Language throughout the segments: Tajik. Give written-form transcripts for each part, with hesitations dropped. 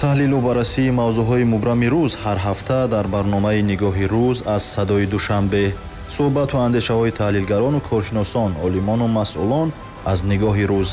таҳлилу баррасии мавзӯъҳои мубрами рӯз ҳар ҳафта дар барномаи нигоҳи рӯз аз садои душанбе. суҳбату андешаҳои таҳлилгарону коршиносон, олимону масъулон аз нигоҳи рӯз.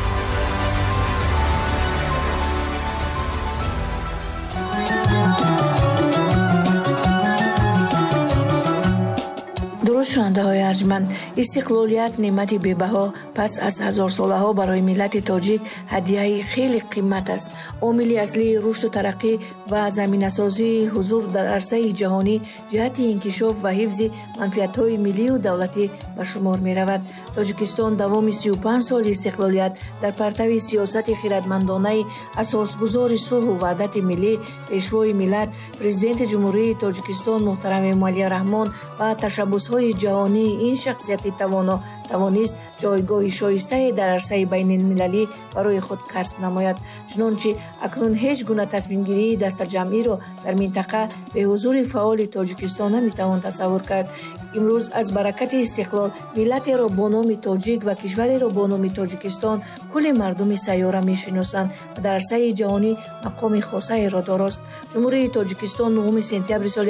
шунавандаҳои арҷманд, истиқлолият неъмати бебаҳо пас аз ҳазорсолаҳо барои миллати тоҷик ҳадияи хеле қимат аст. омили аслии рушду тараққӣ ва заминасозии ҳузур дар арсаи ҷаҳонӣ ҷиҳати инкишоф ва ҳифзи манфиатҳои миллию давлатӣ ба шумор меравад. тоҷикистон давоми 35 соли истиқлолият дар партави сиёсати хиратмандонаи асосгузори сулҳу ваҳдати миллӣ, пешвои миллат, президенти ҷумҳурии Тоҷикистон муҳтарам Эмомалӣ Раҳмон ва ташаббусҳои ҷаҳонии ин шахсияти тавонист ҷойгоҳи шоистае дар арсаи байналмилалӣ барои худ касб намояд. чунончи акнун ҳеҷ гуна тасмимгирии дастаҷамъиро дар минтақа бе ҳузури фаъоли Тоҷикистон наметавон тасаввур кард. имрӯз аз баракати истиқлол миллатеро бо номи тоҷик ва кишвареро бо номи Тоҷикистон кулли мардуми сайёра мешиносанд ва дар арсаи ҷаҳонӣ мақоми хосаеро дорост. ҷумҳурии Тоҷикистон 9 сентябри соли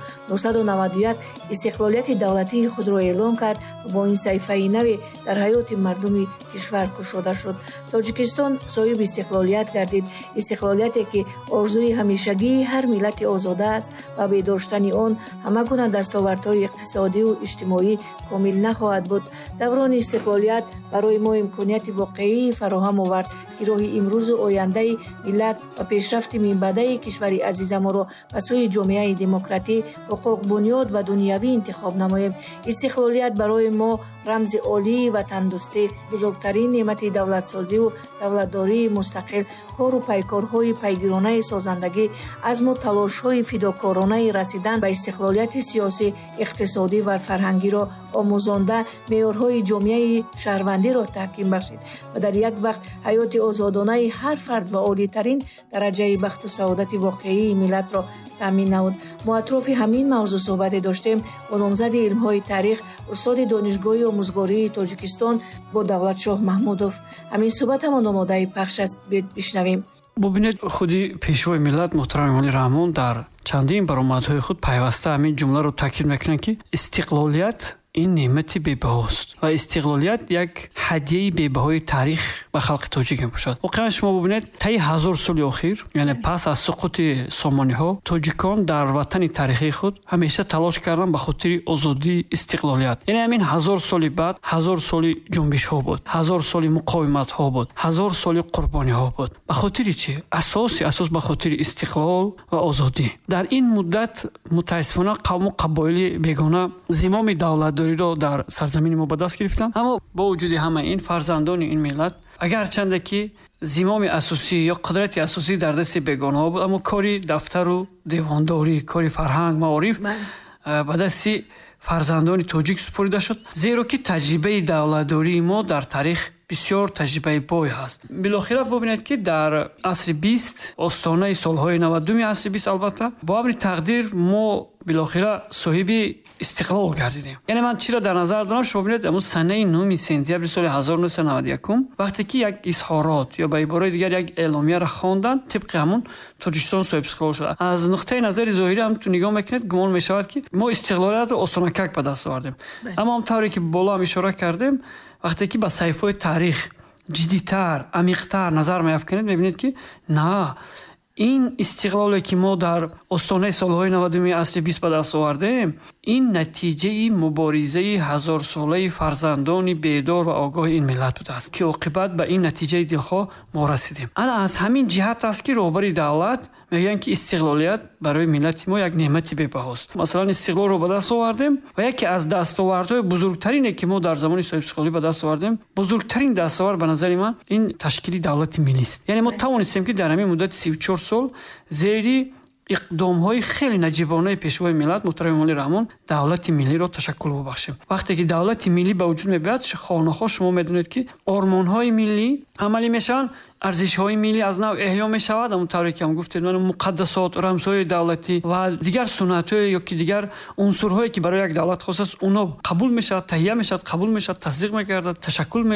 1991 истиқлолияти давлатии худро эълон кард ва бо ин саҳифаи наве дар ҳаёти мардуми кишвар кушода шуд. Тоҷикистон соҳиби истиқлолият гардид, истиқлолияте ки орзуи ҳамешагии ҳар миллати озода аст ва бе доштани он ҳама гуна дастовардҳои иқтисодию иҷтимоӣ комил нахоҳад буд. даврони истиқлолият барои мо имконияти воқеӣ фароҳам овард ки роҳи имрӯзу ояндаи миллат ва пешрафти минбаъдаи кишвари азизамонро ба сӯи ҷомеаи демократӣ, ҳуқуқ, бунёд ва дунявӣ интихоб намоем. истиқлолият барои мо рамзи олии ватандӯстӣ, бузургтарин неъмати давлатсозиву давлатдории мустақил, кору пайкорҳои пайгиронаи созандагӣ, азму талошҳои фидокоронаи расидан ба истиқлолияти сиёсӣ, иқтисодӣ ва фарҳангиро омӯзонда меъёрҳои ҷомеаи шаҳрвандиро таҳким бахшид ва дар як вақт ҳаёти озодонаи ҳар фард ва олитарин дараҷаи бахту саодати воқеии миллатро таъмин намуд. мо атрофи ҳамин мавзӯъ суҳбате доштем бо номзади илмҳои таърих, устоди донишгоҳи омӯзгории Тоҷикистон бо Давлатшоҳ Маҳмудов. ҳамин суҳбатамон омодаи пахш аст. биёед бишнавем. бубинед худи пешвои миллат муҳтарам Эмомалӣ Раҳмон дар чандин баромадҳои худ пайваста ҳамин ҷумларо таъкид мекунанд ки истиқлолият ин неъмати бебаҳост ва истиқлолият як ҳадияи бебаҳои таърих ба халқи тоҷик мебошад. воқеан шумо бубинед таи 1000 соли охир, яъне пас аз суқути Сомониҳо, тоҷикон дар ватани таърихии худ ҳамеша талош карданд ба хотири озодии истиқлолият. яъне ҳамин 1000 соли баъд 1000 соли ҷунбишҳо буд, 1000 соли муқовиматҳо буд, 1000 соли қурбониҳо буд. ба хотири чӣ? асос ба хотири истиқлол ва озодӣ. дар ин муддат мутаассифона қавму қабоили бегона зимоми давлатдориро дар сарзамини мо ба даст гирифтанд. аммо бо вуҷуди ҳама ин фарзандони ин миллат, агарчанде ки зимоми асосӣ ё қудрати асосӣ дар дасти бегонаҳо буд, аммо кори дафтару девондорӣ, кори фарҳанг, маориф ба дасти фарзандони тоҷик супорида шуд. зеро ки таҷрибаи давлатдории мо дар таърих бисёр таҷрибаи бой ҳаст. билохира бубинед ки дар асри 20, остонаи солҳои 92 асри 20, албатта бо амри тақдир мо билохира соҳиби истиқлол гардидем. яъне ман чиро дар назар дорам, шумо бинед амӯ санаи 9 сентябри соли 1991 вақте ки як изҳорот ё ба ибораи дигар як эъломияро хонданд, тибқи ҳамун Тоҷикистон соҳиби истиқлол шуда. аз нуқтаи назари зоҳирӣ ҳамтун нигоҳ мекунед, гумон мешавад ки мо истиқлолиятро осонакак ба даст овардем. аммо ҳамтавре ки боло ҳам ишора кардем, вақте ки ба саҳифаҳои таърих ҷиддитар, амиқтар назар меафканед, мебинед ки на, ин истиқлоле ки мо дар остонаи солҳои 90 асри 20 ба даст овардем, ин натиҷаи муборизаи ҳазорсолаи фарзандони бедор ва огоҳи ин миллат будааст ки оқибат ба ин натиҷаи дилхоҳ мо расидем. ана аз ҳамин ҷиҳат аст ки роҳбари давлат мегӯянд ки истиқлолият барои миллати мо як неъмати бебаҳост. масалан истиқлолро ба даст овардем ва яке аз дастовардҳои бузургтарине ки мо дар замони соҳибистиқлолӣ ба даст овардем, бузургтарин дастовард ба назари ман ин ташкили давлати миллист. яъне мо тавонистем ки дар ҳамин муддати 34 сол зери иқдомҳои хеле наҷибонаи пешвои миллат муҳтарам Эмомалӣ Раҳмон давлати миллиро ташаккул бубахшем. вақте ки давлати миллӣ ба вуҷуд мебиёяд, хонаҳо шумо медонед ки ормонҳои миллӣ амалӣ мешаванд, арзишҳои миллӣ аз нав эҳё мешавад, ҳамон тавре ки ҳам гуфтед, муқаддасот, рамзҳои давлатӣ ва дигар суннатҳое ё ки дигар унсурҳое ки барои як давлат хос аст, онҳо қабул мешавад, таҳия мешавад, қабул мешавад, тасдиқ мегардад, ташаккул